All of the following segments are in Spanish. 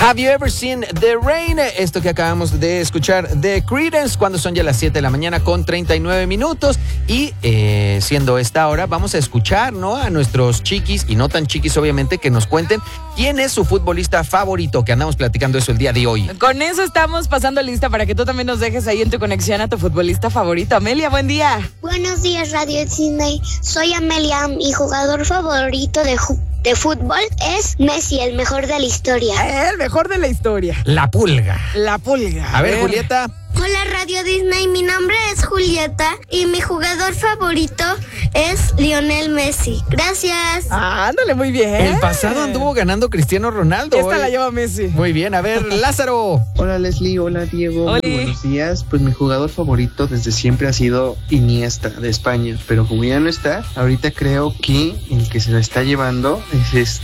Have you ever seen the rain? Esto que acabamos de escuchar de Creedence, cuando son ya las 7 de la mañana con 39 minutos. Y siendo esta hora, vamos a escuchar, ¿no?, a nuestros chiquis, y no tan chiquis obviamente, que nos cuenten quién es su futbolista favorito, que andamos platicando eso el día de hoy. Con eso estamos pasando lista para que tú también nos dejes ahí en tu conexión a tu futbolista favorito. Amelia, buen día. Buenos días, Radio Disney. Soy Amelia. Mi jugador favorito de fútbol es Messi, el mejor de la historia. El mejor de la historia. La Pulga. La Pulga. A ver, Julieta. Hola, Radio Disney. Mi nombre es Julieta y mi jugador favorito es Lionel Messi. Gracias. Ándale, muy bien. El pasado anduvo ganando Cristiano Ronaldo. Esta la lleva Messi. Muy bien, a ver, Lázaro. Hola Leslie, hola Diego, Oli. muy buenos días. Pues mi jugador favorito desde siempre ha sido Iniesta de España, pero como ya no está, ahorita creo que el que se la está llevando es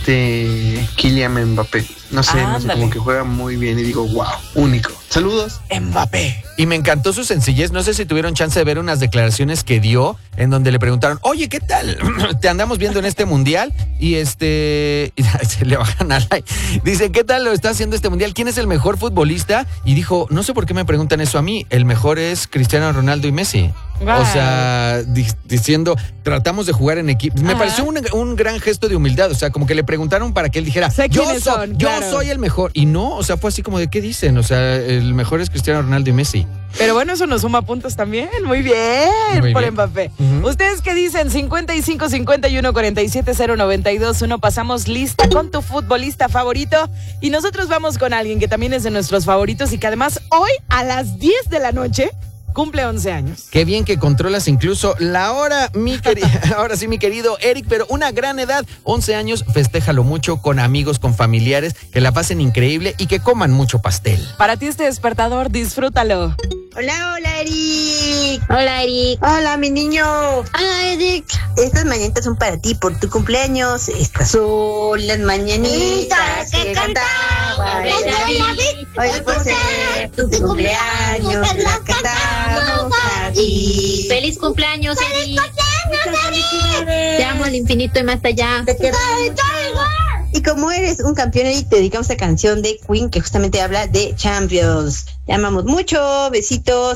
Kylian Mbappé. No sé, como que juega muy bien y digo, wow, único. Saludos. Mbappé. Y me encantó su sencillez. No sé si tuvieron chance de ver unas declaraciones que dio en donde le preguntaron, oye, ¿qué tal? Te andamos viendo en este mundial y se le bajan al like. Dice, ¿qué tal lo está haciendo este mundial? ¿Quién es el mejor futbolista? Y dijo, no sé por qué me preguntan eso a mí. El mejor es Cristiano Ronaldo y Messi. Wow. O sea, diciendo, tratamos de jugar en equipo. Me pareció un gran gesto de humildad. O sea, como que le preguntaron para que él dijera, yo soy el mejor. Y no, o sea, fue así como de, ¿qué dicen? O sea, el mejor es Cristiano Ronaldo y Messi. Pero bueno, eso nos suma puntos también. Muy bien, por Mbappé. ¿Ustedes qué dicen? 55 51 47 092 1. Pasamos lista con tu futbolista favorito. Y nosotros vamos con alguien que también es de nuestros favoritos y que además hoy a las 10 de la noche cumple 11 años. Qué bien que controlas incluso la hora, ahora sí, mi querido Eric, pero una gran edad, 11 años, festéjalo mucho con amigos, con familiares, que la pasen increíble y que coman mucho pastel. Para ti este despertador, disfrútalo. Hola Eric. Hola, Eric. Hola mi niño. Hola, Eric. Estas mañanitas son para ti por tu cumpleaños. Estas son las mañanitas que cantaba el David. Hoy por ser tu cumpleaños las cantamos a ti. ¡Feliz cumpleaños, Eric! Te amo al infinito y más allá. Y como eres un campeón, Eric, te dedicamos esta canción de Queen que justamente habla de Champions. Te amamos mucho, besitos.